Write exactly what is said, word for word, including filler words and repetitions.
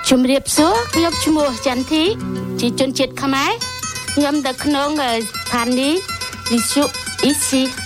ជំរាបសួរខ្ញុំឈ្មោះចន្ទធីជាជនជាតិខ្មែរខ្ញុំនៅក្នុងស្ថានីយ៍វិទ្យុ អ៊ី ស៊ី